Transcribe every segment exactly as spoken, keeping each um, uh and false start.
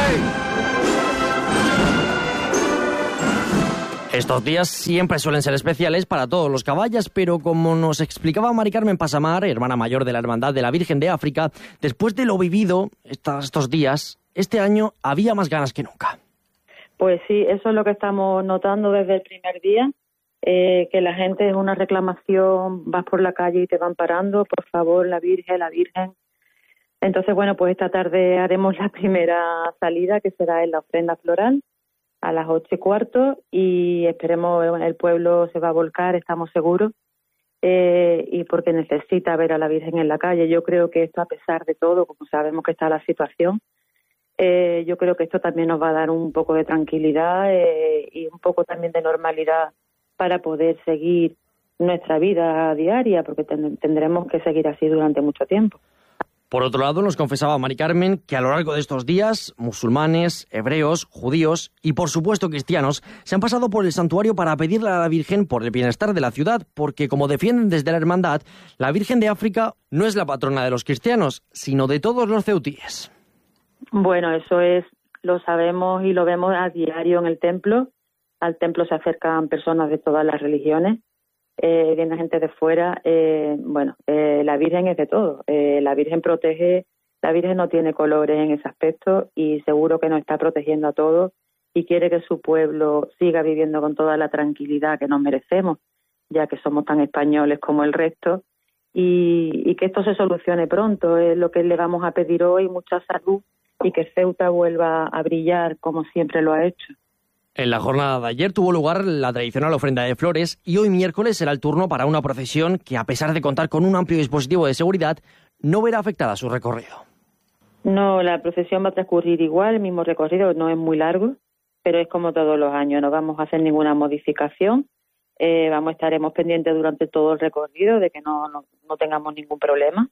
Estos días siempre suelen ser especiales para todos los caballas, pero como nos explicaba Mari Carmen Pasamar, hermana mayor de la Hermandad de la Virgen de África, después de lo vivido estos días, este año había más ganas que nunca. Pues sí, eso es lo que estamos notando desde el primer día, eh, que la gente es una reclamación, vas por la calle y te van parando, por favor, la Virgen, la Virgen. Entonces, bueno, pues esta tarde haremos la primera salida, que será en la ofrenda floral, a las ocho y cuarto, y esperemos, el pueblo se va a volcar, estamos seguros, eh, y porque necesita ver a la Virgen en la calle. Yo creo que esto, a pesar de todo, como sabemos que está la situación, eh, yo creo que esto también nos va a dar un poco de tranquilidad eh, y un poco también de normalidad para poder seguir nuestra vida diaria, porque ten- tendremos que seguir así durante mucho tiempo. Por otro lado, nos confesaba Mari Carmen que a lo largo de estos días, musulmanes, hebreos, judíos y, por supuesto, cristianos se han pasado por el santuario para pedirle a la Virgen por el bienestar de la ciudad, porque, como defienden desde la Hermandad, la Virgen de África no es la patrona de los cristianos, sino de todos los ceutíes. Bueno, eso es, lo sabemos y lo vemos a diario en el templo. Al templo se acercan personas de todas las religiones. Eh, viene gente de fuera, eh, bueno, eh, la Virgen es de todo, eh, la Virgen protege, la Virgen no tiene colores en ese aspecto y seguro que nos está protegiendo a todos y quiere que su pueblo siga viviendo con toda la tranquilidad que nos merecemos, ya que somos tan españoles como el resto, y, y que esto se solucione pronto, es lo que le vamos a pedir hoy, mucha salud y que Ceuta vuelva a brillar como siempre lo ha hecho. En la jornada de ayer tuvo lugar la tradicional ofrenda de flores y hoy miércoles será el turno para una procesión que, a pesar de contar con un amplio dispositivo de seguridad, no verá afectada su recorrido. No, la procesión va a transcurrir igual, el mismo recorrido, no es muy largo, pero es como todos los años, no vamos a hacer ninguna modificación, eh, vamos estaremos pendientes durante todo el recorrido de que no, no, no tengamos ningún problema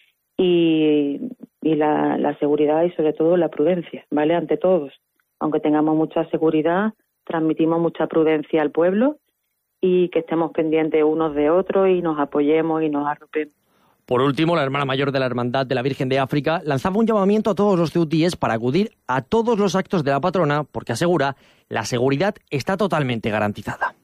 y, y la, la seguridad y sobre todo la prudencia, ¿vale? Ante todos. Aunque tengamos mucha seguridad, transmitimos mucha prudencia al pueblo y que estemos pendientes unos de otros y nos apoyemos y nos arropemos. Por último, la hermana mayor de la Hermandad de la Virgen de África lanzaba un llamamiento a todos los ceutíes para acudir a todos los actos de la patrona, porque asegura la seguridad está totalmente garantizada.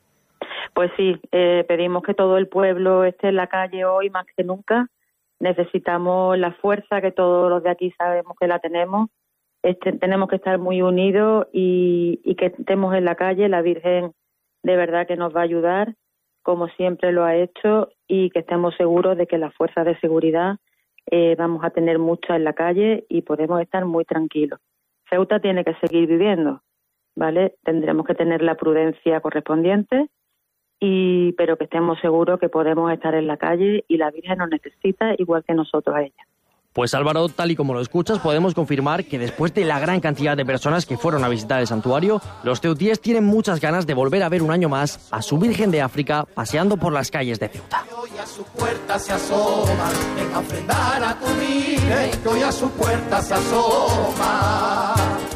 Pues sí, eh, pedimos que todo el pueblo esté en la calle hoy más que nunca. Necesitamos la fuerza que todos los de aquí sabemos que la tenemos. Este, tenemos que estar muy unidos y, y que estemos en la calle. La Virgen de verdad que nos va a ayudar, como siempre lo ha hecho, y que estemos seguros de que las fuerzas de seguridad eh, vamos a tener muchas en la calle y podemos estar muy tranquilos. Ceuta tiene que seguir viviendo, ¿vale? Tendremos que tener la prudencia correspondiente, y pero que estemos seguros que podemos estar en la calle y la Virgen nos necesita igual que nosotros a ella. Pues Álvaro, tal y como lo escuchas, podemos confirmar que después de la gran cantidad de personas que fueron a visitar el santuario, los ceutíes tienen muchas ganas de volver a ver un año más a su Virgen de África paseando por las calles de Ceuta. Hoy a su puerta se asoma, ven a ofrendar a tu Virgen, que hoy a su puerta se asoma.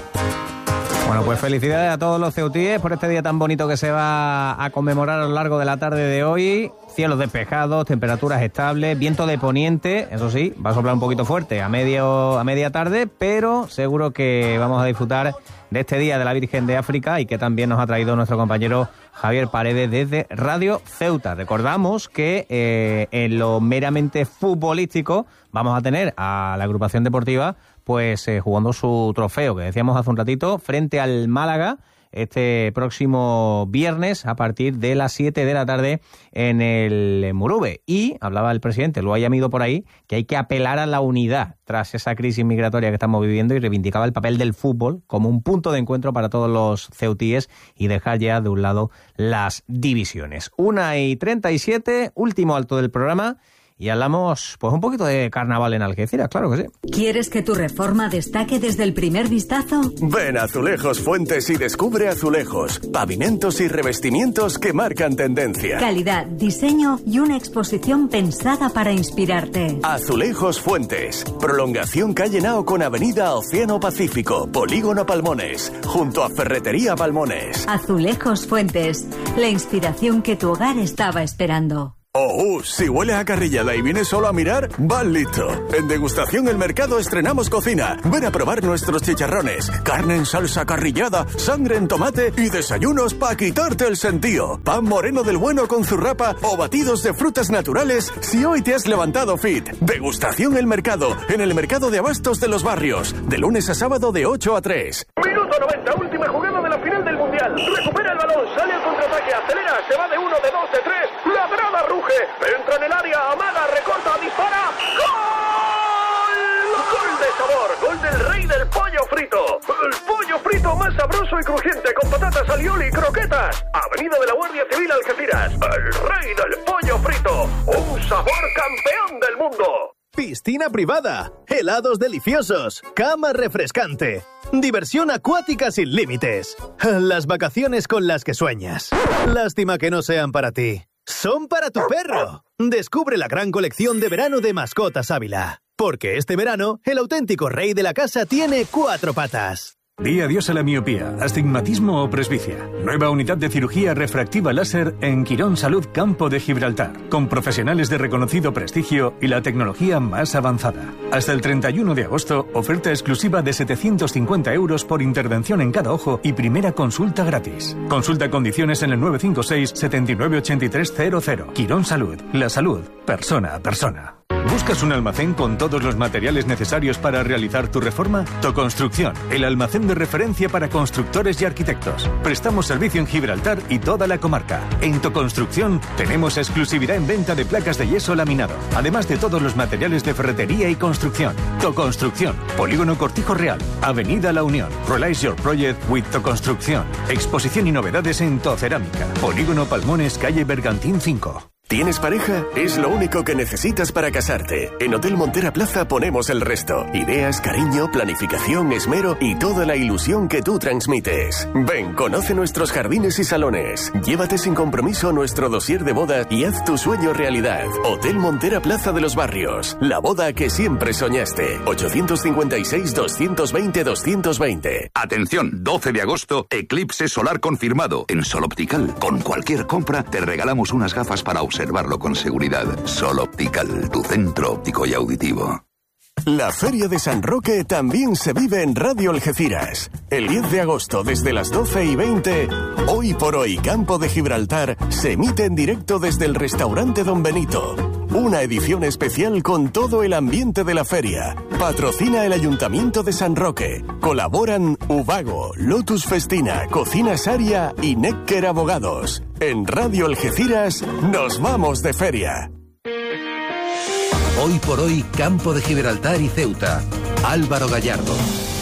Bueno, pues felicidades a todos los ceutíes por este día tan bonito que se va a conmemorar a lo largo de la tarde de hoy. Cielos despejados, temperaturas estables, viento de poniente, eso sí, va a soplar un poquito fuerte a, medio, a media tarde, pero seguro que vamos a disfrutar de este Día de la Virgen de África y que también nos ha traído nuestro compañero Javier Paredes desde Radio Ceuta. Recordamos que eh, en lo meramente futbolístico vamos a tener a la agrupación deportiva pues eh, jugando su trofeo, que decíamos hace un ratito, frente al Málaga, este próximo viernes a partir de las siete de la tarde en el Murube. Y hablaba el presidente, lo haya ido por ahí, que hay que apelar a la unidad tras esa crisis migratoria que estamos viviendo y reivindicaba el papel del fútbol como un punto de encuentro para todos los ceutíes y dejar ya de un lado las divisiones. Una y treinta y siete, último alto del programa. Y hablamos, pues, un poquito de carnaval en Algeciras, claro que sí. ¿Quieres que tu reforma destaque desde el primer vistazo? Ven a Azulejos Fuentes y descubre azulejos, pavimentos y revestimientos que marcan tendencia. Calidad, diseño y una exposición pensada para inspirarte. Azulejos Fuentes. Prolongación calle Nao con avenida Océano Pacífico, Polígono Palmones, junto a Ferretería Palmones. Azulejos Fuentes, la inspiración que tu hogar estaba esperando. Oh, uh, si huele a carrillada y vienes solo a mirar, vas listo. En Degustación El Mercado estrenamos cocina. Ven a probar nuestros chicharrones, carne en salsa carrillada, sangre en tomate y desayunos para quitarte el sentido. Pan moreno del bueno con zurrapa o batidos de frutas naturales si hoy te has levantado fit. Degustación El Mercado, en el mercado de abastos de los barrios, de lunes a sábado de ocho a tres. Minuto noventa, última jugada de la final del Mundial. Recupera el balón, sale al contraataque, acelera, se va de uno, de dos, de tres. La grada ruge, entra en el área, amaga, recorta, dispara. ¡Gol! ¡Gol de sabor! ¡Gol del rey del pollo frito! El pollo frito más sabroso y crujiente con patatas alioli y croquetas. Avenida de la Guardia Civil, Algeciras. El rey del pollo frito. Un sabor campeón del mundo. Piscina privada, helados deliciosos, cama refrescante, diversión acuática sin límites. Las vacaciones con las que sueñas. Lástima que no sean para ti. Son para tu perro. Descubre la gran colección de verano de Mascotas Ávila. Porque este verano, el auténtico rey de la casa tiene cuatro patas. Di adiós a la miopía, astigmatismo o presbicia. Nueva unidad de cirugía refractiva láser en Quirón Salud Campo de Gibraltar, con profesionales de reconocido prestigio y la tecnología más avanzada. Hasta el treinta y uno de agosto, oferta exclusiva de setecientos cincuenta euros por intervención en cada ojo y primera consulta gratis. Consulta condiciones en el nueve cinco seis, setenta y nueve ochenta y tres cero cero. Quirón Salud, la salud, persona a persona. ¿Buscas un almacén con todos los materiales necesarios para realizar tu reforma? Toconstrucción, el almacén de referencia para constructores y arquitectos. Prestamos servicio en Gibraltar y toda la comarca. En Toconstrucción tenemos exclusividad en venta de placas de yeso laminado, además de todos los materiales de ferretería y construcción. Toconstrucción, Polígono Cortijo Real, Avenida La Unión. Realize your project with Toconstrucción. Exposición y novedades en Tocerámica. Polígono Palmones, calle Bergantín cinco. ¿Tienes pareja? Es lo único que necesitas para casarte. En Hotel Montera Plaza ponemos el resto. Ideas, cariño, planificación, esmero y toda la ilusión que tú transmites. Ven, conoce nuestros jardines y salones. Llévate sin compromiso nuestro dossier de boda y haz tu sueño realidad. Hotel Montera Plaza de los Barrios. La boda que siempre soñaste. ochocientos cincuenta y seis, doscientos veinte, doscientos veinte. Atención, doce de agosto, eclipse solar confirmado en Sol Optical. Con cualquier compra te regalamos unas gafas para observar Observarlo con seguridad. Sol Optical, tu centro óptico y auditivo. La Feria de San Roque también se vive en Radio Algeciras. El diez de agosto, desde las doce y veinte, Hoy por Hoy Campo de Gibraltar se emite en directo desde el restaurante Don Benito. Una edición especial con todo el ambiente de la feria. Patrocina el Ayuntamiento de San Roque. Colaboran Uvago, Lotus Festina, Cocina Saria y Necker Abogados. En Radio Algeciras nos vamos de feria. Hoy por Hoy Campo de Gibraltar y Ceuta. Álvaro Gallardo.